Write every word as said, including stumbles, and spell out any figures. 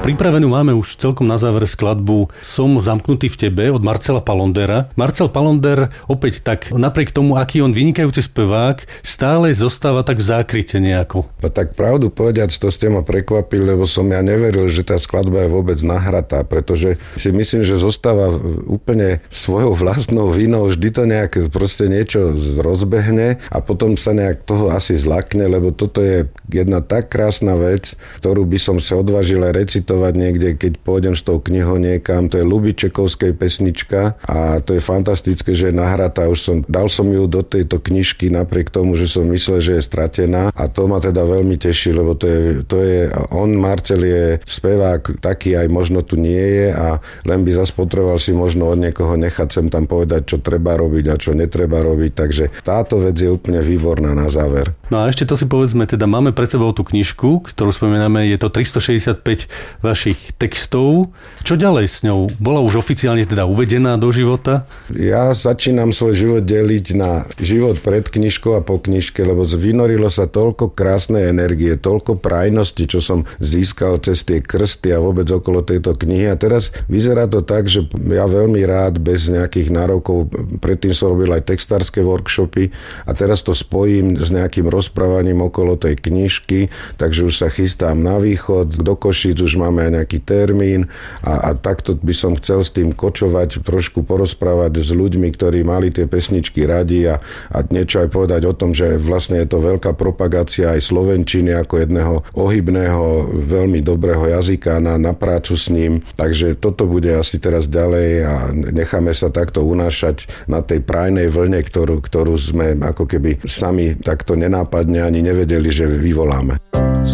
pripravenú máme už celkom na záver skladbu Som zamknutý v tebe od Marcela Palondera. Marcel Palonder opäť tak, napriek tomu, aký on vynikajúci spevák, stále zostáva tak v zákryte nejako. No tak pravdu povedať, to ste ma prekvapili, lebo som ja neveril, že tá skladba je vôbec nahratá, pretože si myslím, že zostáva úplne svojou vlastnou vinou, vždy to nejak proste niečo rozbehne a potom sa nejak toho asi zlakne, lebo toto je jedna tak krásna vec, ktorú by som sa odvážil aj recitovať niekde, keď pôjdem s tou knihou niekam. To je Ľubičekovskej pesnička a to je fantastické, že je nahratá. Už som, dal som ju do tejto knižky napriek tomu, že som myslel, že je stratená a to ma teda veľmi teší, lebo to je, to je on, Marcel je spevák, taký aj možno tu nie je a len by zas potreboval si možno od niekoho nechať sem tam povedať, čo treba robiť a čo netreba robiť, takže táto vec je úplne výborná na záver. No a ešte to si povedzme, teda máme pred sebou tú knižku, ktorú spomíname, je to tristošesťdesiatpäť vašich textov. Čo ďalej s ňou? Bola už oficiálne teda uvedená do života? Ja začínam svoj život deliť na život pred knižkou a po knižke, lebo vynorilo sa toľko krásnej energie, toľko prajnosti, čo som získal cez tie krsty a vôbec okolo tejto knihy. A teraz vyzerá to tak, že ja veľmi rád bez nejakých nárokov, predtým som robil aj textárske workshopy a teraz to spojím s nejakým rozprávaním okolo tej knižky, takže už sa chystám na východ, do Košíc už máme aj nejaký termín a, a takto by som chcel s tým kočovať, trošku porozprávať s ľuďmi, ktorí mali tie pesničky radi a, a niečo aj povedať o tom, že vlastne je to veľká propagácia aj slovenčiny ako jedného ohybného, veľmi dobrého jazyka na, na prácu s ním. Takže toto bude asi teraz ďalej a necháme sa takto unášať na tej prajnej vlne, ktorú, ktorú sme ako keby sami takto nenápadne ani nevedeli, že vyvoláme.